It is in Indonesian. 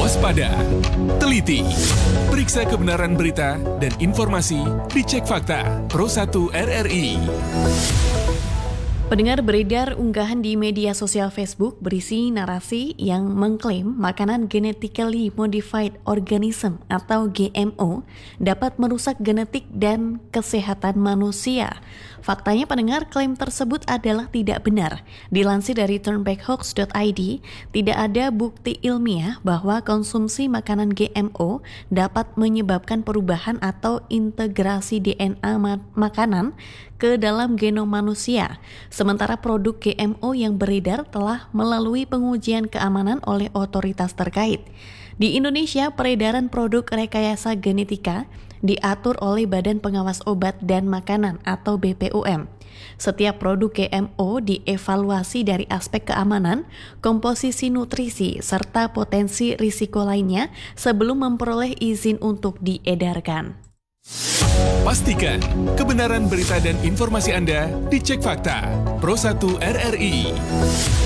Waspada, teliti, periksa kebenaran berita dan informasi, dicek fakta. Pro1 RRI. Pendengar, beredar unggahan di media sosial Facebook berisi narasi yang mengklaim makanan genetically modified organism atau GMO dapat merusak genetik dan kesehatan manusia. Faktanya, pendengar, klaim tersebut adalah tidak benar. Dilansir dari turnbackhoax.id, tidak ada bukti ilmiah bahwa konsumsi makanan GMO dapat menyebabkan perubahan atau integrasi DNA makanan ke dalam genom manusia. Sementara produk GMO yang beredar telah melalui pengujian keamanan oleh otoritas terkait. Di Indonesia, peredaran produk rekayasa genetika diatur oleh Badan Pengawas Obat dan Makanan atau BPOM. Setiap produk GMO dievaluasi dari aspek keamanan, komposisi nutrisi, serta potensi risiko lainnya sebelum memperoleh izin untuk diedarkan. Pastikan kebenaran berita dan informasi Anda dicek fakta. Pro1 RRI.